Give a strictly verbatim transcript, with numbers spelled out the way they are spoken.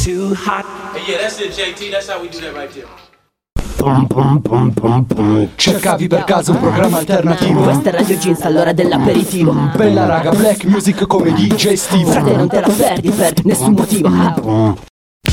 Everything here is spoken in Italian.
too hot. Hey, yeah, that's it, J T. That's how we do that right there. Cercavi per caso un programma alternativo? Questa è Radio Jeans all'ora dell'aperitivo. Bella raga, black music come D J Steve. Frate, non te la perdi per nessun motivo.